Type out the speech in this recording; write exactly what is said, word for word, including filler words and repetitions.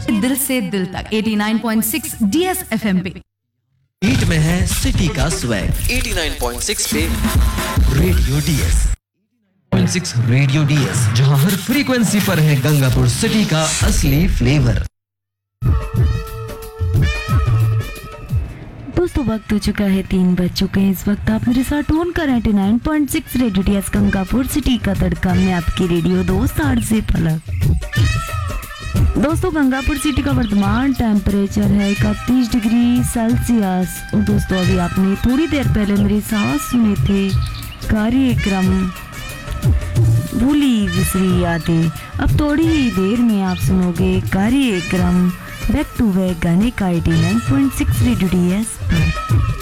दिल से दिल तक eighty nine point six DS FM पे। बीट में है सिटी का swag eighty nine point six पे radio DS point six radio DS, जहां हर फ्रीक्वेंसी पर है गंगापुर सिटी का असली फ्लेवर। दोस्तों वक्त हो चुका है तीन बज चुके हैं। इस वक्त आप मेरे साथ ऑन कर ninety nine point six radio DS Gangapur city का तड़का में आपकी रेडियो दोस्त आरजे पलक। दोस्तों गंगापुर सिटी का वर्तमान टेम्परेचर है इकतीस डिग्री सेल्सियस। और दोस्तों अभी आपने थोड़ी देर पहले मेरे साथ सुने थे कार्यक्रम भूली बिसरी यादें। अब थोड़ी ही देर में आप सुनोगे कार्यक्रम बैक टू बैक गाने का eighty nine point six radio DS.